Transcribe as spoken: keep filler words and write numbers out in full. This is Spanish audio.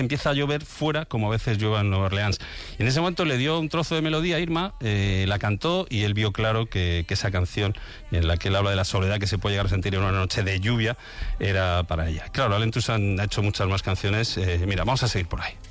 empieza a llover fuera como a veces llueve en Nueva Orleans. Y en ese momento le dio un trozo de melodía a Irma, eh, la cantó y él vio claro que, que esa canción en la que él habla de la soledad que se puede llegar a sentir en una noche de lluvia era para ella. Claro, Allen Toussaint ha hecho muchas más canciones. Eh, mira, vamos a seguir por ahí.